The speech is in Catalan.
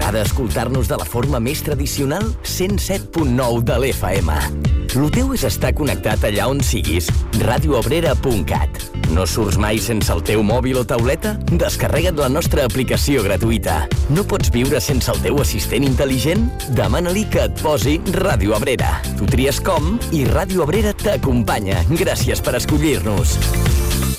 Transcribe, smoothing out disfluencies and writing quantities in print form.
T'agrada escoltar-nos de la forma més tradicional? 107.9 de l'FM. Lo teu és estar connectat allà on siguis. radioabrera.cat. No surts mai sense el teu mòbil o tauleta? Descarrega't la nostra aplicació gratuïta. No pots viure sense el teu assistent intel·ligent? Demana-li que et posi Ràdio Abrera. Tu tries com i Ràdio Abrera t'acompanya. Gràcies per escollir-nos.